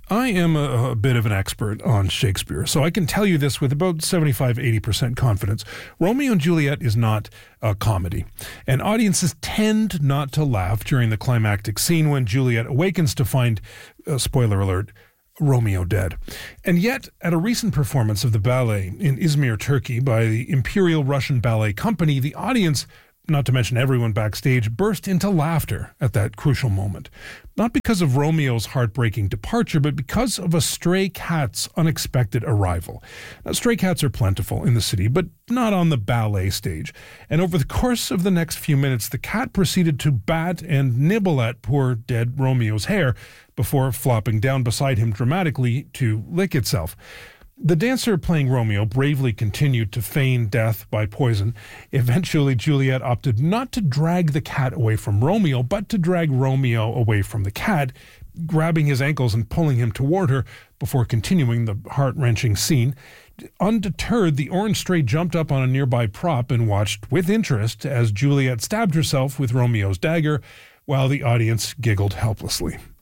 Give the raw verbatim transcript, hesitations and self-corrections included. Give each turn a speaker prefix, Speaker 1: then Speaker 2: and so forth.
Speaker 1: I am a, a bit of an expert on Shakespeare, so I can tell you this with about seventy-five, eighty percent confidence. Romeo and Juliet is not a comedy, and audiences tend not to laugh during the climactic scene when Juliet awakens to find, uh, spoiler alert, Romeo dead. And yet, at a recent performance of the ballet in Izmir, Turkey, by the Imperial Russian Ballet Company, the audience, not to mention everyone backstage, burst into laughter at that crucial moment. Not because of Romeo's heartbreaking departure, but because of a stray cat's unexpected arrival. Now, stray cats are plentiful in the city, but not on the ballet stage. And over the course of the next few minutes, the cat proceeded to bat and nibble at poor dead Romeo's hair before flopping down beside him dramatically to lick itself. The dancer playing Romeo bravely continued to feign death by poison. Eventually, Juliet opted not to drag the cat away from Romeo, but to drag Romeo away from the cat, grabbing his ankles and pulling him toward her before continuing the heart-wrenching scene. Undeterred, the orange stray jumped up on a nearby prop and watched with interest as Juliet stabbed herself with Romeo's dagger, while the audience giggled helplessly.